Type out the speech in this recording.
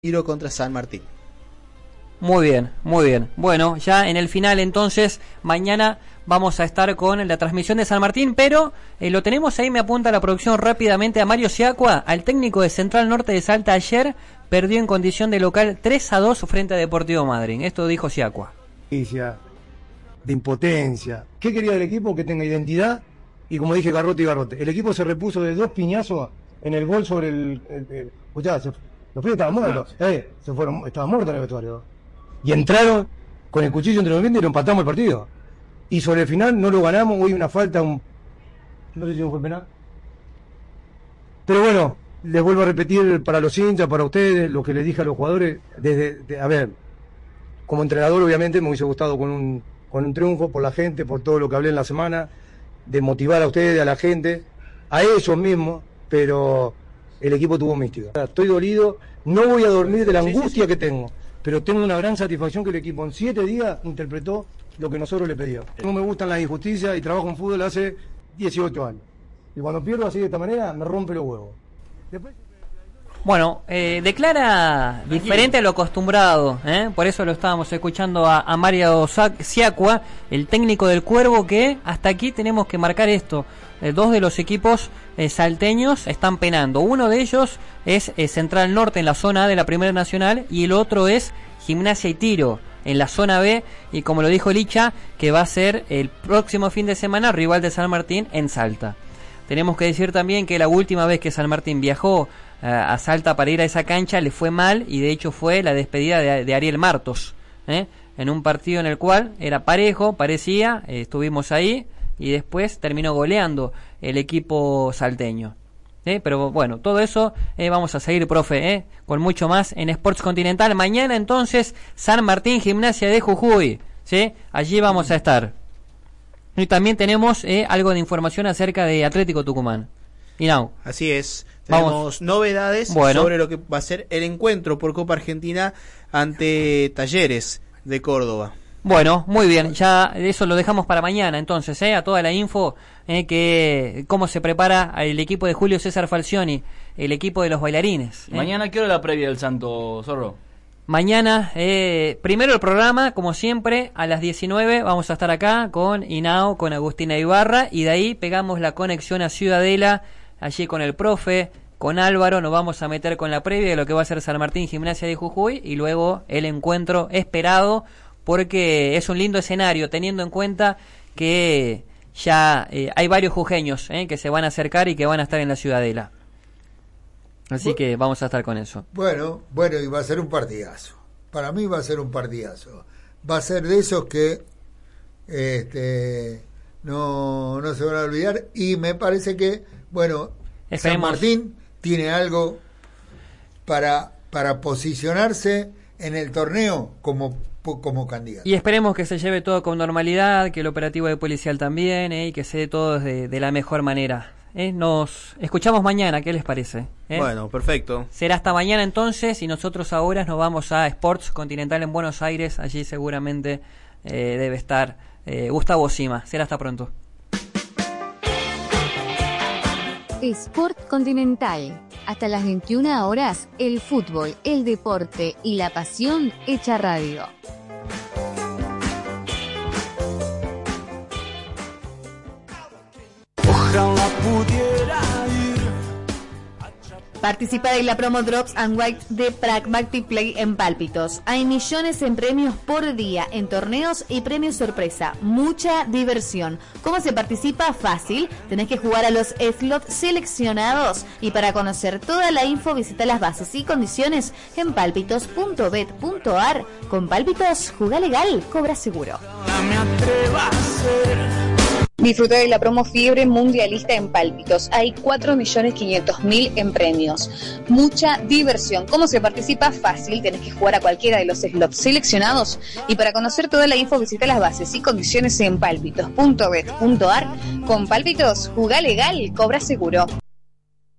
Tiro contra San Martín. Muy bien, muy bien. Bueno, ya en el final entonces, mañana vamos a estar con la transmisión de San Martín, pero lo tenemos ahí, me apunta la producción rápidamente a Mario Siacua, al técnico de Central Norte de Salta ayer, perdió en condición de local 3-2 frente a Deportivo Madryn. Esto dijo Siacua. De impotencia. ¿Qué quería del equipo? Que tenga identidad y, como dije, garrote y garrote. El equipo se repuso de 2 piñazos en el gol sobre los pibes estaban muertos, se fueron, estaban muertos en el vestuario. Y entraron con el cuchillo entre los dientes y lo empatamos el partido. Y sobre el final no lo ganamos, hubo una falta, no sé si no fue penal. Pero bueno, les vuelvo a repetir para los hinchas, para ustedes, lo que les dije a los jugadores, a ver, como entrenador obviamente me hubiese gustado con un triunfo por la gente, por todo lo que hablé en la semana, de motivar a ustedes, a la gente, a ellos mismos, pero el equipo tuvo mística. Estoy dolido, no voy a dormir de la angustia que tengo, pero tengo una gran satisfacción que el equipo en 7 días interpretó lo que nosotros le pedíamos. No me gustan las injusticias y trabajo en fútbol hace 18 años. Y cuando pierdo así de esta manera, me rompe los huevos. Después... Bueno, declara diferente a lo acostumbrado, por eso lo estábamos escuchando a Mario Siacua, el técnico del Cuervo, que hasta aquí tenemos que marcar esto. 2 de los equipos salteños están penando. Uno de ellos es Central Norte en la zona A de la Primera Nacional y el otro es Gimnasia y Tiro en la zona B, y como lo dijo Licha, que va a ser el próximo fin de semana rival de San Martín en Salta. Tenemos que decir también que la última vez que San Martín viajó a Salta para ir a esa cancha le fue mal, y de hecho fue la despedida de Ariel Martos, en un partido en el cual era parejo, parecía, estuvimos ahí, y después terminó goleando el equipo salteño. Pero bueno, todo eso vamos a seguir, profe, con mucho más en Sports Continental. Mañana entonces San Martín, Gimnasia de Jujuy, allí vamos a estar. Y también tenemos algo de información acerca de Atlético Tucumán. Así es, tenemos novedades sobre lo que va a ser el encuentro por Copa Argentina ante Talleres de Córdoba. Bueno, muy bien, ya eso lo dejamos para mañana entonces, a toda la info, que cómo se prepara el equipo de Julio César Falcioni, el equipo de los bailarines. Mañana, ¿qué hora la previa del Santo, Zorro? Mañana, primero el programa, como siempre, a las 19 vamos a estar acá con Inao, con Agustina Ibarra, y de ahí pegamos la conexión a Ciudadela, allí con el profe, con Álvaro, nos vamos a meter con la previa de lo que va a ser San Martín, Gimnasia de Jujuy, y luego el encuentro esperado, porque es un lindo escenario, teniendo en cuenta que ya hay varios jujeños que se van a acercar y que van a estar en la Ciudadela. Así que vamos a estar con eso. Bueno, y va a ser un partidazo. Para mí va a ser un partidazo. Va a ser de esos que no se van a olvidar, y me parece que, San Martín tiene algo para posicionarse en el torneo como candidato. Y esperemos que se lleve todo con normalidad, que el operativo de policial también, y que se dé todo de la mejor manera. Nos escuchamos mañana, ¿qué les parece? Bueno, perfecto. Será hasta mañana entonces, y nosotros ahora nos vamos a Sports Continental en Buenos Aires. Allí seguramente debe estar Gustavo Sima. Será hasta pronto. Sport Continental. Hasta las 21 horas, el fútbol, el deporte y la pasión hecha radio. Ojalá pudiera ir. Participa de la promo Drops and White de Pragmatic Play en Pálpitos. Hay millones en premios por día, en torneos y premios sorpresa. Mucha diversión. ¿Cómo se participa? Fácil. Tenés que jugar a los slots seleccionados. Y para conocer toda la info, visita las bases y condiciones en palpitos.bet.ar. Con Pálpitos, jugá legal, cobra seguro. Disfruta de la promo Fiebre Mundialista en Pálpitos. Hay 4.500.000 en premios. Mucha diversión. ¿Cómo se participa? Fácil. Tenés que jugar a cualquiera de los slots seleccionados. Y para conocer toda la info, visita las bases y condiciones en palpitos.bet.ar. Con Pálpitos, jugá legal, cobra seguro.